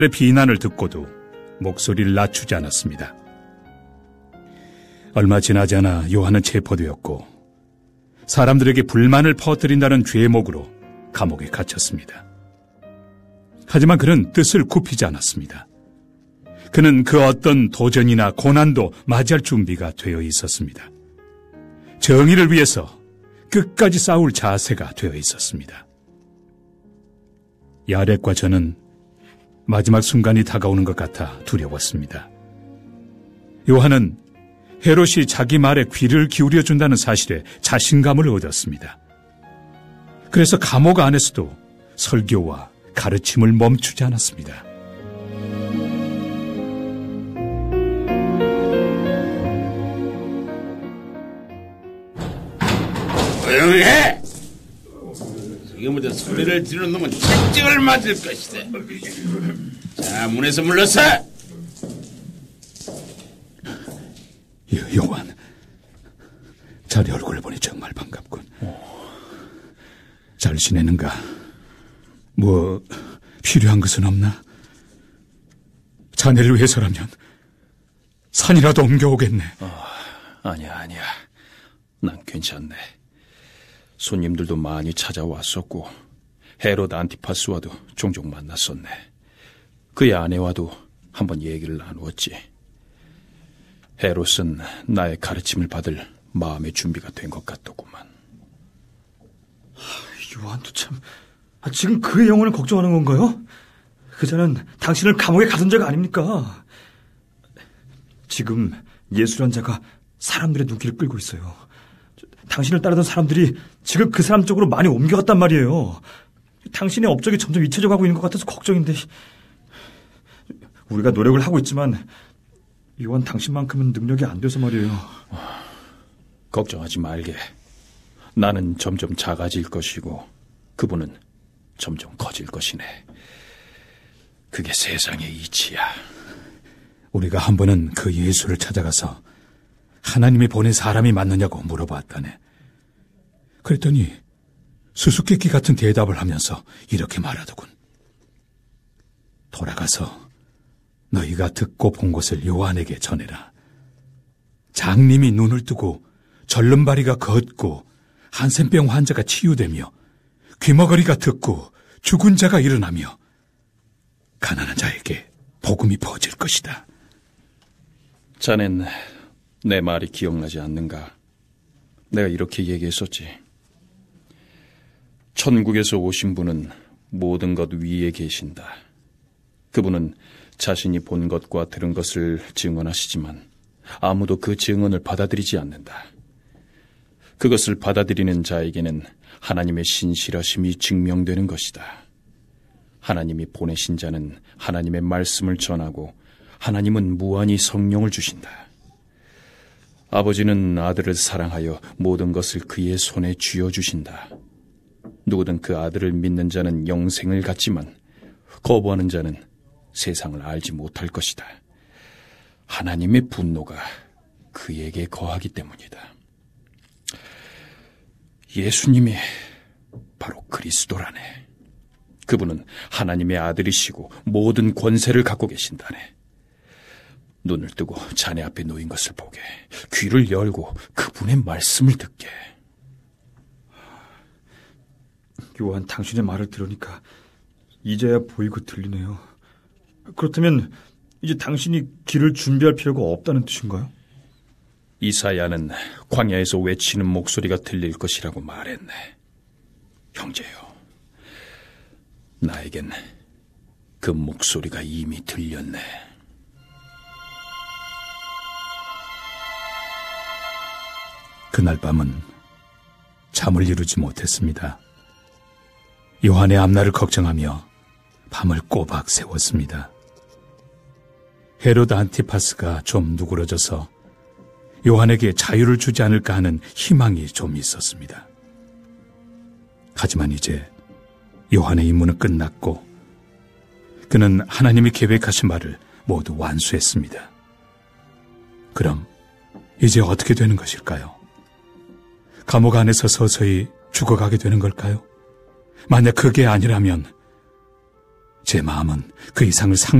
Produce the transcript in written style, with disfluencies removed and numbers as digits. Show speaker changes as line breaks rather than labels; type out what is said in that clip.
비난을 듣고도 목소리를 낮추지 않았습니다. 얼마 지나지 않아 요한은 체포되었고 사람들에게 불만을 퍼뜨린다는 죄목으로 감옥에 갇혔습니다. 하지만 그는 뜻을 굽히지 않았습니다. 그는 그 어떤 도전이나 고난도 맞이할 준비가 되어 있었습니다. 정의를 위해서 끝까지 싸울 자세가 되어 있었습니다. 야렛과 저는 마지막 순간이 다가오는 것 같아 두려웠습니다. 요한은 헤롯이 자기 말에 귀를 기울여준다는 사실에 자신감을 얻었습니다. 그래서 감옥 안에서도 설교와 가르침을 멈추지 않았습니다.
조용히 해! 지금부터 소리를 지르는 놈은 책찍을 맞을 것이다. 자, 문에서 물러서!
요한, 자네 얼굴을 보니 정말 반갑군. 잘 지내는가? 뭐 필요한 것은 없나? 자네를 위해서라면 산이라도 옮겨오겠네.
아니야. 난 괜찮네. 손님들도 많이 찾아왔었고 헤롯 안티파스와도 종종 만났었네. 그의 아내와도 한번 얘기를 나누었지. 헤롯은 나의 가르침을 받을 마음의 준비가 된 것 같더구만.
요한도 참, 지금 그의 영혼을 걱정하는 건가요? 그자는 당신을 감옥에 가둔 자가 아닙니까? 지금 예수란 자가 사람들의 눈길을 끌고 있어요. 당신을 따르던 사람들이 지금 그 사람 쪽으로 많이 옮겨갔단 말이에요. 당신의 업적이 점점 잊혀져 가고 있는 것 같아서 걱정인데. 우리가 노력을 하고 있지만 요한 당신만큼은 능력이 안 돼서 말이에요.
걱정하지 말게. 나는 점점 작아질 것이고 그분은 점점 커질 것이네. 그게 세상의 이치야.
우리가 한 번은 그 예수를 찾아가서 하나님이 보낸 사람이 맞느냐고 물어봤다네. 그랬더니 수수께끼 같은 대답을 하면서 이렇게 말하더군. 돌아가서 너희가 듣고 본 것을 요한에게 전해라. 장님이 눈을 뜨고 절름발이가 걷고 한센병 환자가 치유되며 귀머거리가 듣고 죽은 자가 일어나며 가난한 자에게 복음이 퍼질 것이다.
자넨 내 말이 기억나지 않는가? 내가 이렇게 얘기했었지. 천국에서 오신 분은 모든 것 위에 계신다. 그분은 자신이 본 것과 들은 것을 증언하시지만 아무도 그 증언을 받아들이지 않는다. 그것을 받아들이는 자에게는 하나님의 신실하심이 증명되는 것이다. 하나님이 보내신 자는 하나님의 말씀을 전하고 하나님은 무한히 성령을 주신다. 아버지는 아들을 사랑하여 모든 것을 그의 손에 쥐어주신다. 누구든 그 아들을 믿는 자는 영생을 갖지만 거부하는 자는 세상을 알지 못할 것이다. 하나님의 분노가 그에게 거하기 때문이다. 예수님이 바로 그리스도라네. 그분은 하나님의 아들이시고 모든 권세를 갖고 계신다네. 눈을 뜨고 자네 앞에 놓인 것을 보게, 귀를 열고 그분의 말씀을 듣게.
요한, 당신의 말을 들으니까 이제야 보이고 들리네요. 그렇다면 이제 당신이 길을 준비할 필요가 없다는 뜻인가요?
이사야는 광야에서 외치는 목소리가 들릴 것이라고 말했네. 형제요, 나에겐 그 목소리가 이미 들렸네.
그날 밤은 잠을 이루지 못했습니다. 요한의 앞날을 걱정하며 밤을 꼬박 새웠습니다. 헤롯 안티파스가 좀 누그러져서 요한에게 자유를 주지 않을까 하는 희망이 좀 있었습니다. 하지만 이제 요한의 임무는 끝났고 그는 하나님이 계획하신 바를 모두 완수했습니다. 그럼 이제 어떻게 되는 것일까요? 감옥 안에서 서서히 죽어가게 되는 걸까요? 만약 그게 아니라면 제 마음은 그 이상을